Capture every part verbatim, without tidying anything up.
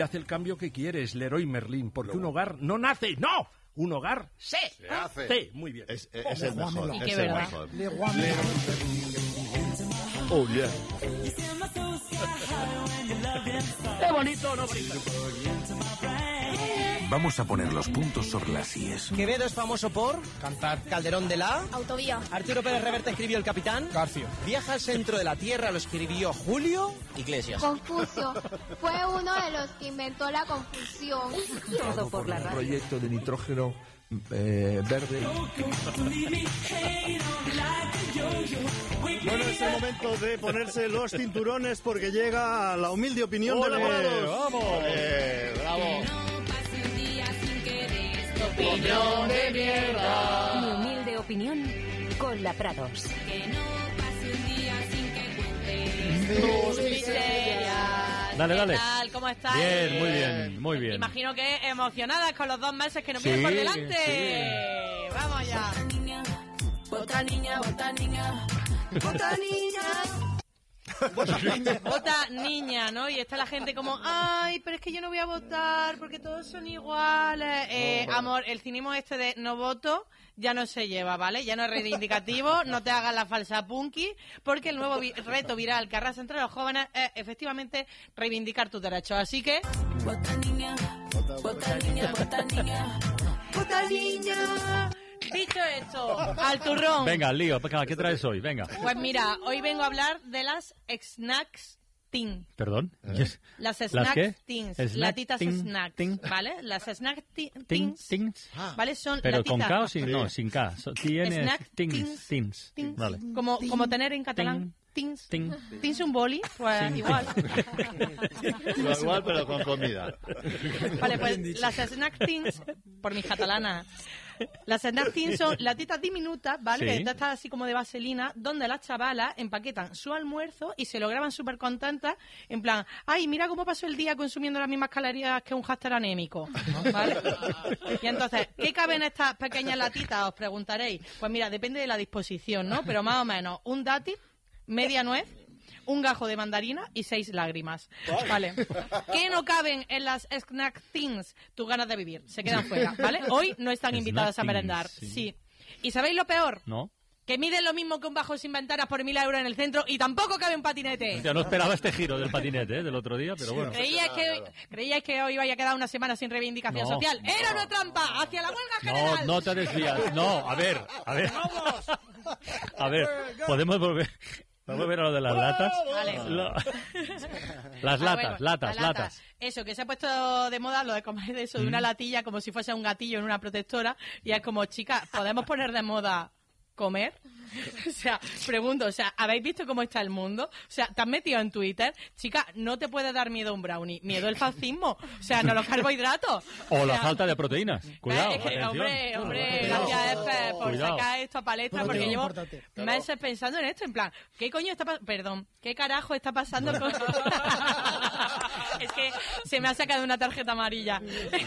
Hace el cambio que quieres, Leroy Merlin, porque un hogar no nace, ¡no! Un hogar se, se hace. Sí, muy bien. Es, es, es el mejor. Y es qué el verdad. mejor. Oh, yeah. ¡Qué bonito, no bonito! Vamos a poner los puntos sobre las íes. Quevedo es famoso por cantar. Calderón de la Autovía. Arturo Pérez Reverte escribió El Capitán. García. Viaja al centro de la Tierra lo escribió Julio Iglesias. Confucio. Fue uno de los que inventó la confusión. Todo por la radio. Proyecto de nitrógeno eh, verde. Bueno, es el momento de ponerse los cinturones porque llega la humilde opinión ¡Hola, de los... ¡Vamos! Eh, bravo. Opinión de mierda. Mi humilde opinión con la Prados. Que no pase un día sin que cuente tus miserias. Dale, dale. ¿Qué tal? ¿Cómo estáis? Bien, muy bien, muy bien. Imagino que emocionadas con los dos meses que nos Sí, vienen por delante. sí. Vamos ya. Bota niña, bota niña, bota niña. Vota niña, ¿no? Y está la gente como, ay, pero es que yo no voy a votar porque todos son iguales. Eh, amor, el cinismo este de no voto ya no se lleva, ¿vale? Ya no es reivindicativo, no te hagas la falsa punky, porque el nuevo vi- reto viral que arrasa entre los jóvenes es efectivamente reivindicar tus derechos. Así que... Bota niña, bota niña, bota niña, bota niña. Dicho esto, al turrón. Venga, al lío, ¿qué traes hoy? Venga. Pues mira, hoy vengo a hablar de las snacks teen. ¿Perdón? ¿Eh? Las ¿Las snacks qué? teens, Snack latitas teen, snacks, teen. ¿vale? Las snacks ti- Tin, teens, tins. ¿vale? Son Pero latitas. con K o sin, no, sin K. So- Tienes Snack tins, teens, tins. teens. Vale. Como, como tener en catalán. Teens. Tin. Teens un boli, pues Tin. igual. Lo igual, pero con comida. Vale, pues las snack teens, por mis catalanas, las snack teens son latitas diminutas, ¿vale? Sí. Que están así como de vaselina, donde las chavalas empaquetan su almuerzo y se lo graban súper contentas, en plan, ay, mira cómo pasó el día consumiendo las mismas calorías que un hámster anémico, ¿vale? Y entonces, ¿qué cabe en estas pequeñas latitas? Os preguntaréis. Pues mira, depende de la disposición, ¿no? Pero más o menos, un dátil, media nuez, un gajo de mandarina y seis lágrimas. Vale. ¿Qué no caben en las snack teens? Tus ganas de vivir. Se quedan fuera, ¿vale? Hoy no están invitadas a Snack merendar. teens, sí. Sí. ¿Y sabéis lo peor? ¿No? Que miden lo mismo que un bajo sin ventanas por mil euros en el centro y tampoco cabe un patinete. Ya no esperaba este giro del patinete, ¿eh? Del otro día, pero bueno. ¿Creíais que, ¿Creíais que hoy iba a quedar una semana sin reivindicación No, social? no. ¡Era una trampa! ¡Hacia la huelga No, general! no te desvías. No, a ver, a ver. A ver, podemos volver... ¿Podemos ver a lo de las latas? Vale. Lo- Las Ah, latas, bueno, latas, las latas. Eso, que se ha puesto de moda lo de comer eso de una Mm. latilla como si fuese un gatillo en una protectora. Y es como, chicas, ¿podemos poner de moda comer? O sea, pregunto, o sea, ¿habéis visto cómo está el mundo? O sea, ¿te has metido en Twitter? Chica, no te puede dar miedo un brownie, miedo el fascismo, o sea, no los carbohidratos. O la sea, falta de proteínas. Cuidado, es que, atención. hombre, hombre, Cuidado. gracias Efe, por Cuidado. sacar esto a palestra, porque Proteína llevo importante. meses pensando en esto, en plan, ¿qué coño está pasando? Perdón, ¿qué carajo está pasando con...? Es que se me ha sacado una tarjeta amarilla.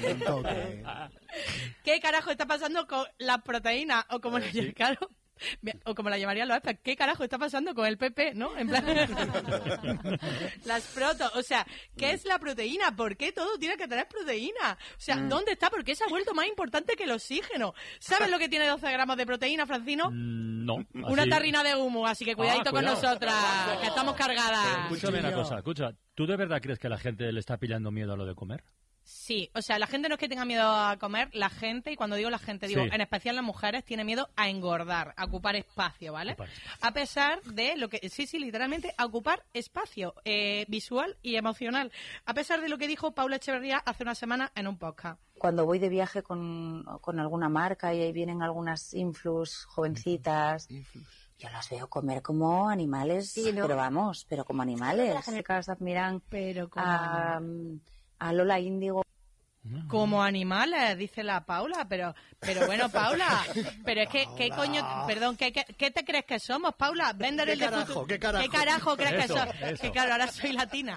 ¿Qué carajo está pasando con las proteínas? O como, Sí. claro, o como la llamarían los expertos, ¿qué carajo está pasando con el P P, no? En plan, las proto, o sea, ¿qué es la proteína? ¿Por qué todo tiene que tener proteína? O sea, ¿dónde está? ¿Por qué se ha vuelto más importante que el oxígeno? ¿Sabes lo que tiene doce gramos de proteína, Francino? Mm, No. Una así- tarrina de humo, así que cuidadito Ah, con cuidado. nosotras, que estamos cargadas. Escúchame una cosa, escucha. ¿Tú de verdad crees que la gente le está pillando miedo a lo de comer? Sí, o sea, la gente no es que tenga miedo a comer, la gente, y cuando digo la gente, digo, Sí. en especial las mujeres, tiene miedo a engordar, a ocupar espacio, ¿vale? Ocupar espacio. A pesar de lo que, sí, sí, literalmente, a ocupar espacio eh, visual y emocional. A pesar de lo que dijo Paula Echeverría hace una semana en un podcast. Cuando voy de viaje con, con alguna marca y ahí vienen algunas influs jovencitas, yo las veo comer como animales, Sí, ¿no? pero vamos, pero como animales. Las chicas admiran Pero como, a, a Lola Índigo. como animales, dice la Paula, pero pero bueno, Paula, pero es que, ¿qué coño, perdón, ¿qué, qué, qué te crees que somos, Paula? Vender el de carajo? futuro. ¿Qué carajo? ¿Qué carajo crees Eso, que somos? eso. Que claro, ahora soy latina.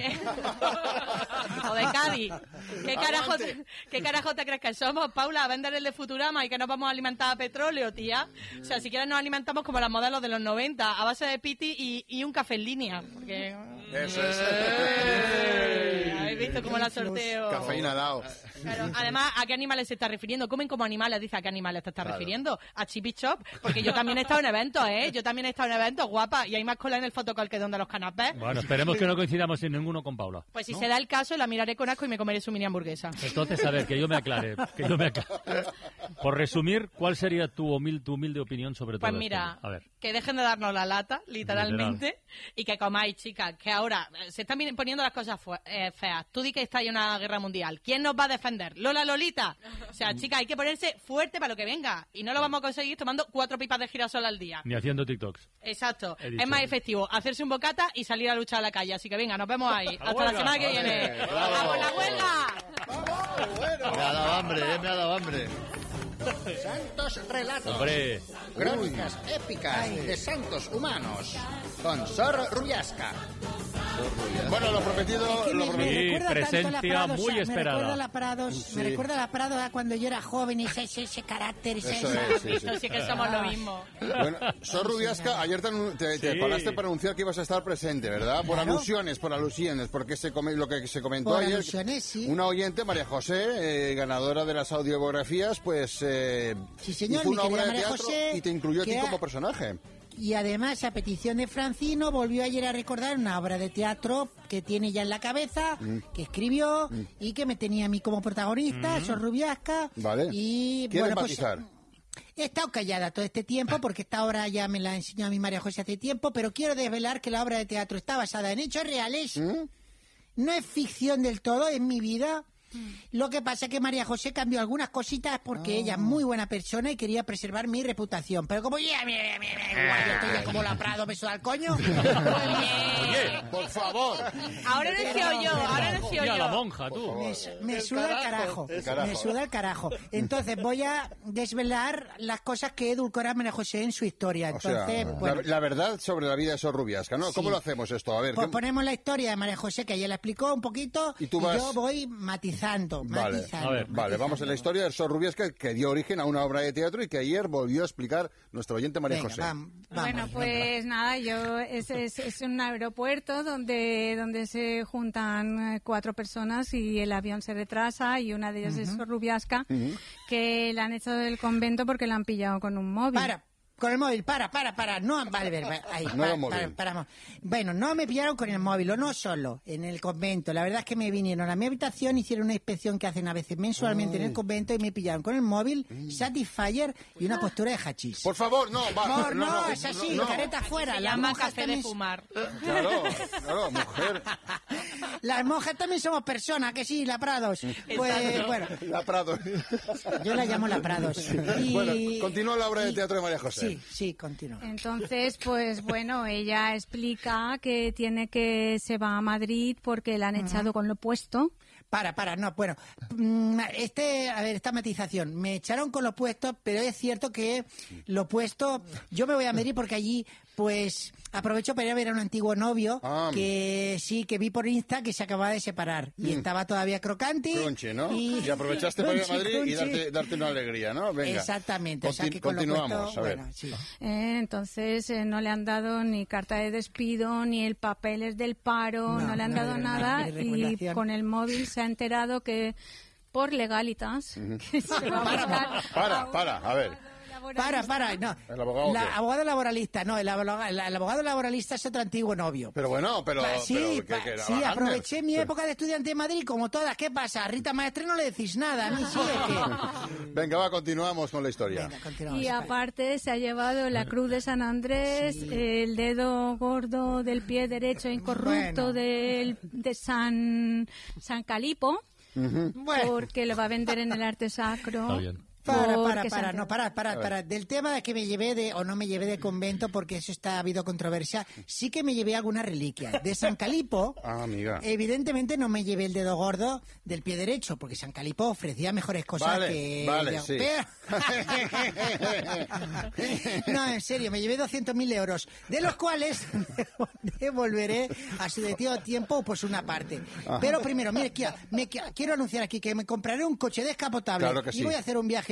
O de Cádiz. ¿Qué carajo, te, ¿Qué carajo te crees que somos, Paula? Vender el de Futurama y que nos vamos a alimentar a petróleo, tía. O sea, si quieres nos alimentamos como las modelos de los noventa, a base de piti y, y un café en línea. Porque... Eso es. Eh, ¿habéis visto cómo la sorteo? Cafeína dado. Claro, además, ¿a qué animales se está refiriendo? ¿Comen como animales? Dice, ¿a qué animales te estás Claro. refiriendo? ¿A Chip y Chop? Porque yo también he estado en eventos, ¿eh? Yo también he estado en eventos, guapa, y hay más cola en el fotocall que donde los canapés. Bueno, esperemos que no coincidamos en ninguno con Paula. Pues si ¿no? se da el caso, la miraré con asco y me comeré su mini hamburguesa. Entonces, a ver, que yo me aclare. Que yo me aclare. Por resumir, ¿cuál sería tu humilde, tu humilde opinión sobre todo Pues mira, esto? A ver. que dejen de darnos la lata, literalmente, y que comáis, chicas, que ahora eh, se están vin- poniendo las cosas fue- eh, feas. Tú di que está en una guerra mundial. ¿Quién nos va a defender? ¿Lola Lolita? O sea, chicas, hay que ponerse fuerte para lo que venga. Y no lo vamos a conseguir tomando cuatro pipas de girasol al día. Ni haciendo TikToks. Exacto. He dicho. Es más efectivo hacerse un bocata y salir a luchar a la calle. Así que venga, nos vemos ahí. Hasta la huelga! semana que Vale, viene. bravo. ¡Vamos, la huelga! Me ha dado hambre, eh, me ha dado hambre. Santos relatos. Hombre. Crónicas épicas de santos humanos. Con Sor Rubiasca. Bueno, lo prometido, Que lo me, me prometido. recuerda tanto a la presencia Prados, muy Me esperada. recuerda a la Prados, Sí. me recuerda a la Prados a cuando yo era joven y ese, ese, ese carácter, ese, Eso esa- es, sí, sí. Esto sí que somos lo mismo. Bueno, Sor Rubiasca, ayer te, anu- te, te Sí. paraste para anunciar que ibas a estar presente, ¿verdad? Por Claro. alusiones, por alusiones, porque se come, lo que se comentó Por ayer. alusiones, sí. Una oyente, María José, eh, ganadora de las audiografías, pues eh, Sí, señor, hizo una mi obra de querida María teatro José, y te incluyó a ti que ha- como personaje. Y además, a petición de Francino, volvió ayer a recordar una obra de teatro que tiene ya en la cabeza, que escribió y que me tenía a mí como protagonista, Sor Rubiasca. Vale. Y ¿Quieres bueno, pues matizar? he estado callada todo este tiempo porque esta obra ya me la enseñó a mi María José hace tiempo, pero quiero desvelar que la obra de teatro está basada en hechos reales. No es ficción del todo, es mi vida. Lo que pasa es que María José cambió algunas cositas porque ella es muy buena persona y quería preservar mi reputación. Pero como ya, mira, mira, mira, igual, yo estoy ya como la Prado, beso al coño. Oye, por favor. Ahora no he sido yo, ahora no he sido Mira, la yo. monja, tú. Me, me suda el carajo, el carajo. me suda el carajo. Entonces voy a desvelar las cosas que edulcora María José en su historia. O sea, Entonces, bueno, la, la verdad sobre la vida de Sor Rubiasca, ¿no? ¿Cómo Sí. lo hacemos esto? A ver, pues ¿qué- ponemos la historia de María José, que ella la explicó un poquito, Y tú vas- yo voy matizando, Vale, matizando. A ver, vale, vamos a la historia de Sor Rubiasca que dio origen a una obra de teatro y que ayer volvió a explicar nuestro oyente María Venga, José. vam- vamos, Bueno, venga. pues nada, yo es, es, es un aeropuerto donde, donde se juntan eh, cuatro personas y el avión se retrasa y una de ellas es Sor Rubiasca, que la han echado del convento porque la han pillado con un móvil. Para, con el móvil, para, para, para, no, vale, vale, vale, ahí, No pa- era un móvil. para, paramos. Bueno, no me pillaron con el móvil, o no solo, en el convento, la verdad es que me vinieron a mi habitación, hicieron una inspección que hacen a veces mensualmente en el convento y me pillaron con el móvil, Satisfyer y una postura de hachís. Por favor, no, va, No, no, no, no, es así, no. careta afuera. Se Las llama monjas café de también, fumar. Claro, claro, mujer. las monjas también somos personas, que sí, la Prados. Pues bueno, La Prado. yo la llamo la Prados. Y- Bueno, continúa la obra de y- teatro de María José. Sí, sí, continúa. Entonces, pues bueno, ella explica que tiene que se va a Madrid porque la han echado con lo puesto. Para, para, no, bueno, mm, este, a ver, esta matización, me echaron con lo puesto, pero es cierto que lo puesto, yo me voy a Madrid porque allí, pues, aprovecho para ir a ver a un antiguo novio Ah. que sí, que vi por Insta que se acababa de separar y Mm. estaba todavía crocante. Crunchy, ¿no? Y, Y aprovechaste para ir a Crunchy, Madrid y crunchy. darte, darte una alegría, ¿no? Venga. Exactamente, o sea Conti- que con lo continuamos, puesto, a ver. bueno, sí. Eh, entonces eh, no le han dado ni carta de despido, ni el papeles del paro, no, No, le han no, dado no, nada ni y recomendación. con el móvil se ha enterado que por legalitas que se va a buscar Para, para, a ver. Para, para, no. ¿El abogado La- qué? abogado laboralista, no, el abogado, el abogado laboralista es otro antiguo novio. Pero bueno, pero... Pa- sí, pero, ¿qué- pa- qué era? sí, Wagner? aproveché mi época de estudiante en Madrid como todas. ¿Qué pasa? A Rita Maestre no le decís nada, a mí sí es que... Venga, va, continuamos con la historia. Venga, continuamos. Y aparte se ha llevado la cruz de San Andrés, el dedo gordo del pie derecho incorrupto Bueno. del, de San, San Calipo, Bueno. porque lo va a vender en el arte sacro. Está bien. Para, para, porque se para, han- no, para, para, para. Del tema de que me llevé de, o no me llevé de convento, porque eso está, ha habido controversia, sí que me llevé alguna reliquia. De San Calipo, Ah, amiga. evidentemente no me llevé el dedo gordo del pie derecho, porque San Calipo ofrecía mejores cosas Vale, que... vale, de- sí. Pero- No, en serio, me llevé doscientos mil euros, de los cuales devolveré a su debido tiempo pues una parte. Ajá. Pero primero, mire, Kia, me, qui- quiero anunciar aquí que me compraré un coche descapotable Claro que y sí. voy a hacer un viaje